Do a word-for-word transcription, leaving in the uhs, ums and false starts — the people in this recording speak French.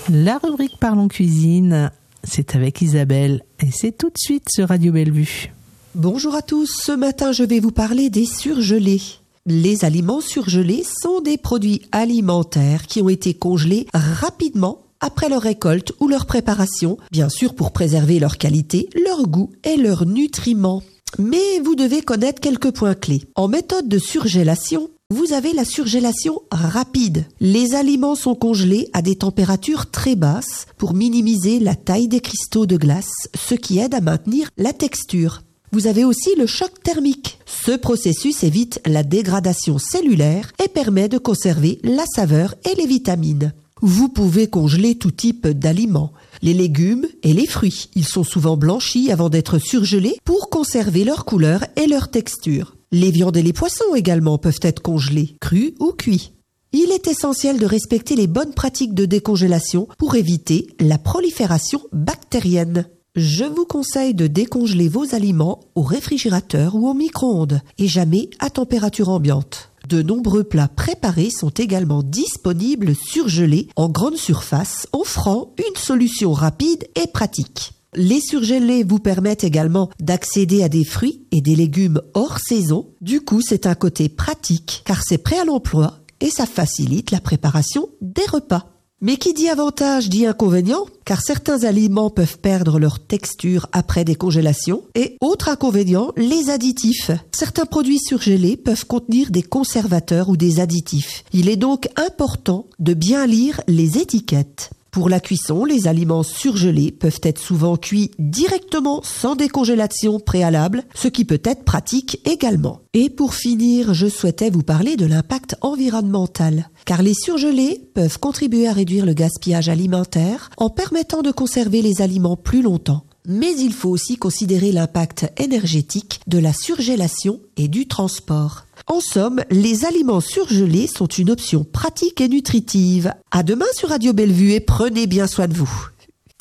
La rubrique Parlons Cuisine, c'est avec Isabelle et c'est tout de suite sur Radio Bellevue. Bonjour à tous, ce matin je vais vous parler des surgelés. Les aliments surgelés sont des produits alimentaires qui ont été congelés rapidement après leur récolte ou leur préparation, bien sûr pour préserver leur qualité, leur goût et leurs nutriments. Mais vous devez connaître quelques points clés. En méthode de surgélation, vous avez la surgélation rapide. Les aliments sont congelés à des températures très basses pour minimiser la taille des cristaux de glace, ce qui aide à maintenir la texture. Vous avez aussi le choc thermique. Ce processus évite la dégradation cellulaire et permet de conserver la saveur et les vitamines. Vous pouvez congeler tout type d'aliments, les légumes et les fruits. Ils sont souvent blanchis avant d'être surgelés pour conserver leur couleur et leur texture. Les viandes et les poissons également peuvent être congelés, crus ou cuits. Il est essentiel de respecter les bonnes pratiques de décongélation pour éviter la prolifération bactérienne. Je vous conseille de décongeler vos aliments au réfrigérateur ou au micro-ondes et jamais à température ambiante. De nombreux plats préparés sont également disponibles surgelés en grande surface, offrant une solution rapide et pratique. Les surgelés vous permettent également d'accéder à des fruits et des légumes hors saison. Du coup, c'est un côté pratique car c'est prêt à l'emploi et ça facilite la préparation des repas. Mais qui dit avantage dit inconvénient, car certains aliments peuvent perdre leur texture après décongélation. Et autre inconvénient, les additifs. Certains produits surgelés peuvent contenir des conservateurs ou des additifs. Il est donc important de bien lire les étiquettes. Pour la cuisson, les aliments surgelés peuvent être souvent cuits directement sans décongélation préalable, ce qui peut être pratique également. Et pour finir, je souhaitais vous parler de l'impact environnemental, car les surgelés peuvent contribuer à réduire le gaspillage alimentaire en permettant de conserver les aliments plus longtemps. Mais il faut aussi considérer l'impact énergétique de la surgélation et du transport. En somme, les aliments surgelés sont une option pratique et nutritive. À demain sur Radio Bellevue et prenez bien soin de vous.